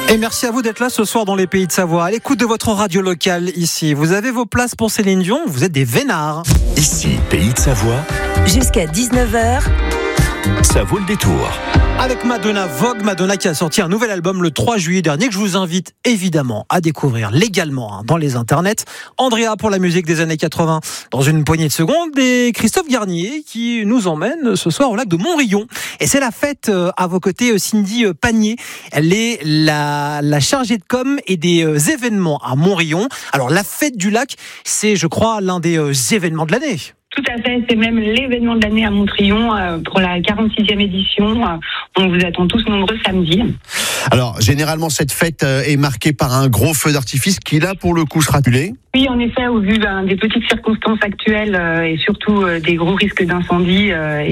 Et merci à vous d'être là ce soir dans les Pays de Savoie, à l'écoute de votre radio locale ici. Vous avez vos places pour Céline Dion, vous êtes des vénards. Ici, Pays de Savoie. Jusqu'à 19h. Ça vaut le détour. Avec Madonna Vogue, Madonna qui a sorti un nouvel album le 3 juillet dernier que je vous invite évidemment à découvrir légalement dans les internets. Andrea pour la musique des années 80 dans une poignée de secondes et Christophe Garnier qui nous emmène ce soir au lac de Montrillon. Et c'est la fête à vos côtés, Cindy Panier. Elle est la chargée de com et des événements à Montrillon. Alors la fête du lac, c'est je crois l'un des événements de l'année. Tout à fait, c'est même l'événement de l'année à Montrillon pour la 46e édition. On vous attend tous nombreux samedi. Alors, généralement, cette fête est marquée par un gros feu d'artifice qui, là, pour le coup, sera annulé. Oui, en effet, au vu des petites circonstances actuelles et surtout des gros risques d'incendie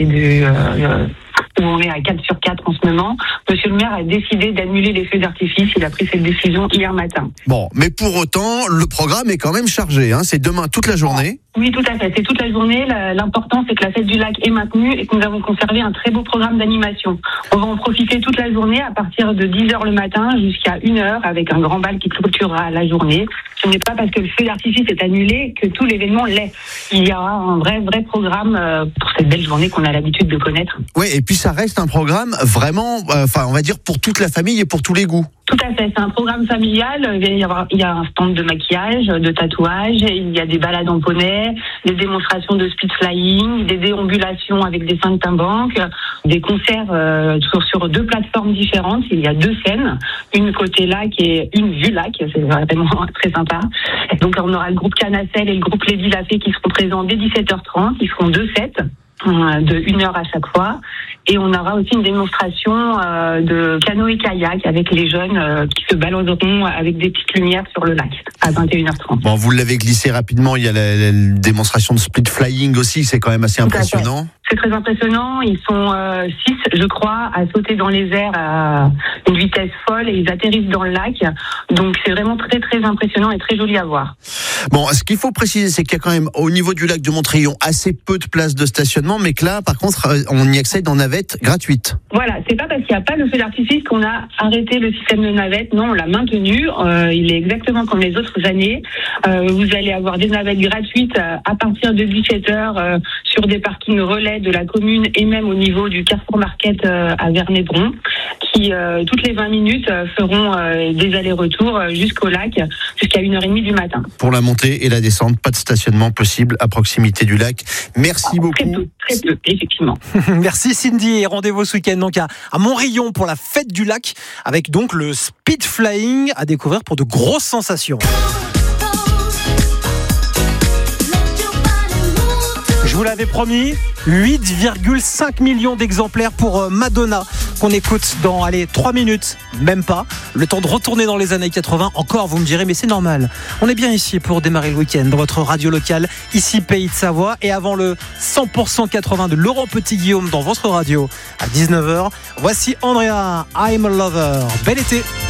où on est à 4 sur 4 en ce moment, Monsieur le maire a décidé d'annuler les feux d'artifice. Il a pris cette décision hier matin. Bon, mais pour autant, le programme est quand même chargé. C'est demain toute la journée. Oui, tout à fait. C'est toute la journée. L'important, c'est que la fête du lac est maintenue et que nous avons conservé un très beau programme d'animation. On va en profiter toute la journée à partir de 10h le matin jusqu'à 1h avec un grand bal qui clôturera la journée. Ce n'est pas parce que le feu d'artifice est annulé que tout l'événement l'est. Il y aura un vrai programme pour cette belle journée qu'on a l'habitude de connaître. Oui, et puis ça reste un programme vraiment, on va dire pour toute la famille et pour tous les goûts. Tout à fait, c'est un programme familial. Il y a un stand de maquillage, de tatouage, il y a des balades en poney, des démonstrations de speed flying, des déambulations avec des saltimbanques, des concerts sur 2 plateformes différentes. Il y a 2 scènes, une côté lac et une vue lac, c'est vraiment très sympa. Donc on aura le groupe Canacel et le groupe Lady Lafay qui seront présents dès 17h30, ils feront 2 sets. De 1 heure à chaque fois, et on aura aussi une démonstration de canoë-kayak avec les jeunes qui se baladeront avec des petites lumières sur le lac à 21h30. Bon, vous l'avez glissé rapidement, il y a la démonstration de split flying aussi, c'est quand même assez impressionnant. C'est très impressionnant, ils sont 6 je crois à sauter dans les airs à une vitesse folle et ils atterrissent dans le lac, donc c'est vraiment très très impressionnant et très joli à voir. Bon, ce qu'il faut préciser, c'est qu'il y a quand même au niveau du lac de Montrillon assez peu de places de stationnement, mais que là par contre on y accède en navette gratuite. Voilà, c'est pas parce qu'il n'y a pas de feu d'artifice qu'on a arrêté le système de navette, non, on l'a maintenu, il est exactement comme les autres années. Vous allez avoir des navettes gratuites à partir de 17h sur des parkings relais de la commune et même au niveau du Carrefour Market à Vernay-Bron qui toutes les 20 minutes feront des allers-retours jusqu'au lac jusqu'à 1h30 du matin. Pour la montée et la descente, pas de stationnement possible à proximité du lac. Merci beaucoup. Très peu, effectivement. Merci Cindy et rendez-vous ce week-end donc à Montrillon pour la fête du lac avec donc le speed flying à découvrir pour de grosses sensations. Je vous l'avais promis, 8,5 millions d'exemplaires pour Madonna qu'on écoute dans 3 minutes, même pas. Le temps de retourner dans les années 80. Encore, vous me direz, mais c'est normal. On est bien ici pour démarrer le week-end dans votre radio locale, ici Pays de Savoie. Et avant le 100% 80 de Laurent Petit-Guillaume dans votre radio à 19h, voici Andrea, I'm a Lover. Bel été.